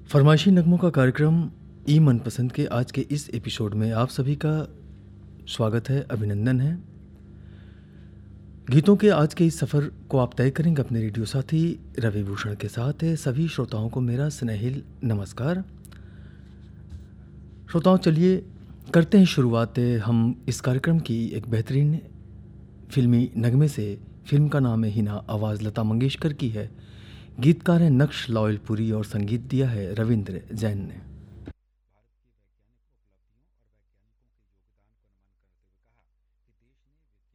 फरमाइशी नगमों का कार्यक्रम ई मनपसंद के आज के इस एपिसोड में आप सभी का स्वागत है, अभिनंदन है। गीतों के आज के इस सफ़र को आप तय करेंगे अपने रेडियो साथी रवि भूषण के साथ। सभी श्रोताओं को मेरा स्नेहिल नमस्कार। श्रोताओं, चलिए करते हैं शुरुआत हम इस कार्यक्रम की एक बेहतरीन फिल्मी नगमे से। फिल्म का नाम है हिना, आवाज़ लता मंगेशकर की है, गीतकार हैं नक्श लॉयलपुरी और संगीत दिया है रविंद्र जैन ने।